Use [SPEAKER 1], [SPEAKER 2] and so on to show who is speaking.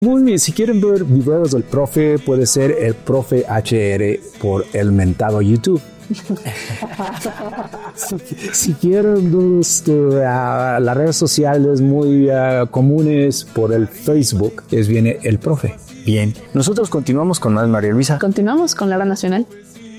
[SPEAKER 1] Muy bien, si quieren ver videos del profe, puede ser el profe HR por el mentado YouTube. Si quieren las redes sociales muy comunes por el Facebook, viene el profe.
[SPEAKER 2] Bien, nosotros continuamos con más, María Luisa.
[SPEAKER 3] Continuamos con la hora nacional.